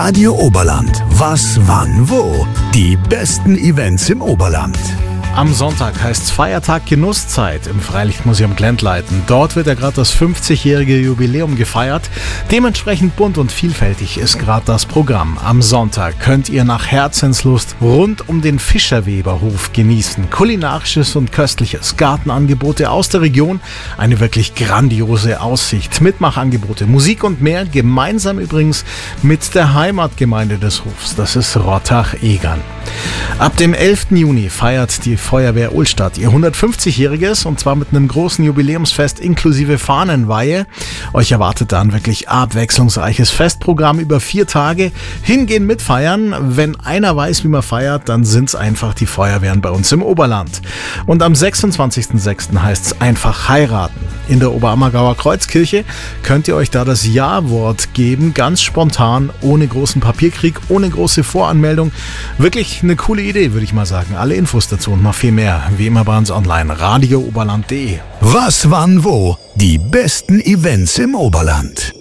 Radio Oberland. Was, wann, wo? Die besten Events im Oberland. Am Sonntag heißt es Feiertag Genusszeit im Freilichtmuseum Glendleiten. Dort wird ja gerade das 50-jährige Jubiläum gefeiert. Dementsprechend bunt und vielfältig ist gerade das Programm. Am Sonntag könnt ihr nach Herzenslust rund um den Fischerweberhof genießen. Kulinarisches und köstliches, Gartenangebote aus der Region, eine wirklich grandiose Aussicht, Mitmachangebote, Musik und mehr, gemeinsam übrigens mit der Heimatgemeinde des Hofs. Das ist Rottach-Egern. Ab dem 11. Juni feiert die Feuerwehr Ullstadt ihr 150-jähriges und zwar mit einem großen Jubiläumsfest inklusive Fahnenweihe. Euch erwartet da ein wirklich abwechslungsreiches Festprogramm über 4 Tage. Hingehen, mitfeiern. Wenn einer weiß, wie man feiert, dann sind's einfach die Feuerwehren bei uns im Oberland. Und am 26.06. heißt es einfach heiraten. In der Oberammergauer Kreuzkirche könnt ihr euch da das Ja-Wort geben, ganz spontan, ohne großen Papierkrieg, ohne große Voranmeldung. Wirklich eine coole Idee, würde ich mal sagen. Alle Infos dazu und noch viel mehr, wie immer bei uns online, radiooberland.de. Was, wann, wo? Die besten Events im Oberland.